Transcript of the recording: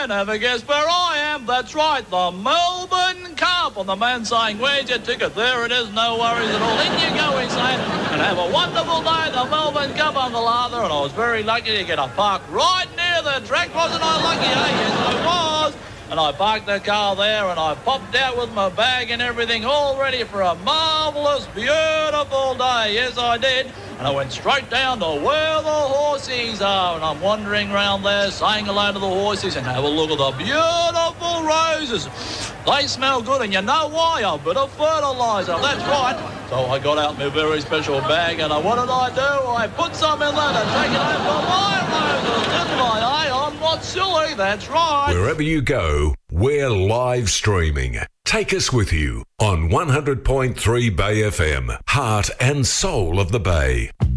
man, have a guess where I am? That's right, the Melbourne Cup. And the man saying, where's your ticket? There it is, no worries at all. In you go, he's saying, and have a wonderful day at the Melbourne Cup, Uncle Arthur. And I was very lucky to get a park right near the track. Wasn't I lucky, eh? Yes, I was. And I parked the car there and I popped out with my bag and everything, all ready for a marvellous, beautiful day. Yes, I did. And I went straight down to where the horses are. And I'm wandering around there saying hello to the horses and have a look at the beautiful roses. They smell good, and you know why? A bit of fertiliser, that's right. So I got out my very special bag, and what did I do? I put some in there to take it home for my roses, didn't I? Hey, I'm not silly, that's right. Wherever you go, we're live streaming. Take us with you on 100.3 Bay FM, heart and soul of the Bay.